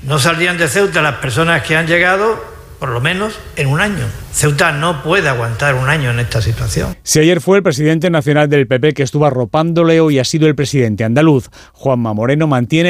No saldrían de Ceuta las personas que han llegado por lo menos en un año. Ceuta no puede aguantar un año en esta situación. Si ayer fue el presidente nacional del PP que estuvo arropándole, hoy ha sido el presidente andaluz. Juanma Moreno mantiene